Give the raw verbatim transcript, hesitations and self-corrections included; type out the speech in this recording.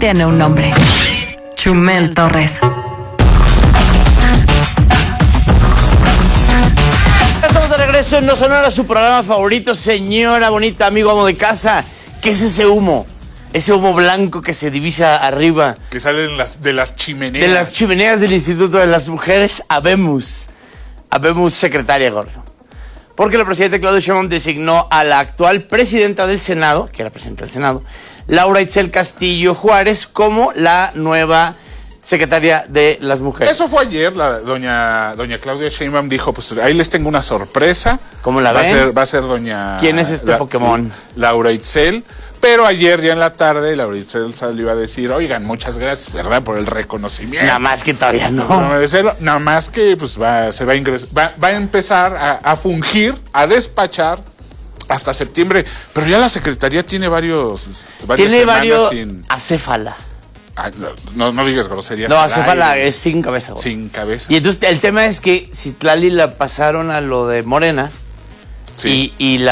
tiene un nombre. Chumel Torres. Estamos de regreso en No Sonora, su programa favorito. Señora bonita, amigo, amo de casa, ¿qué es ese humo? Ese humo blanco que se divisa arriba. Que salen las, de las chimeneas. De las chimeneas del Instituto de las Mujeres. Habemos. Habemos secretaria, gordo. Porque el presidente Claudio Sheinbaum designó a la actual presidenta del Senado, que era presidenta del Senado, Laura Itzel Castillo Juárez, como la nueva secretaria de las Mujeres. Eso fue ayer, la doña doña Claudia Sheinbaum dijo, pues ahí les tengo una sorpresa. ¿Cómo la va ven? A ser, va a ser doña... ¿Quién es este la, Pokémon? Laura Itzel. Pero ayer ya en la tarde, Laura Itzel salió a decir, oigan, muchas gracias, ¿verdad? Por el reconocimiento. Nada más que todavía no. no Nada más que pues va, se va a ingresar, va, va a empezar a, a fungir, a despachar hasta septiembre. Pero ya la secretaría tiene varios... Tiene varios... Sin... acéfala. Ay, no, no, no digas groserías. No, acéfala es sin cabeza. Güey. Sin cabeza. Y entonces el tema es que Citlali la pasaron a lo de Morena. Sí. Y, y la